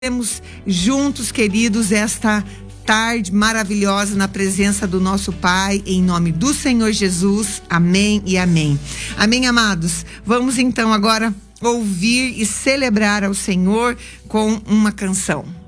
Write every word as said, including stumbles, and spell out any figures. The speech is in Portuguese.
Estamos juntos, queridos, esta tarde maravilhosa na presença do nosso Pai, em nome do Senhor Jesus. Amém e amém. Amém, amados. Vamos então agora ouvir e celebrar ao Senhor com uma canção.